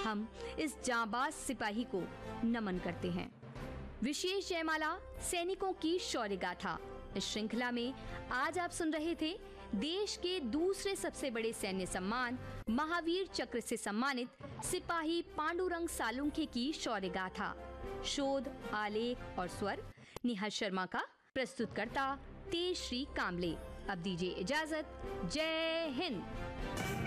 हम इस जांबाज सिपाही को नमन करते हैं। विशेष जयमाला सैनिकों की शौर्य गाथा। इस श्रृंखला में आज आप सुन रहे थे देश के दूसरे सबसे बड़े सैन्य सम्मान महावीर चक्र से सम्मानित सिपाही पांडुरंग सालुंखे की शौर्य गाथा। शोध, आलेख और स्वर निहाल शर्मा का। प्रस्तुतकर्ता तेजश्री कामले। अब दीजिए इजाजत। जय हिंद।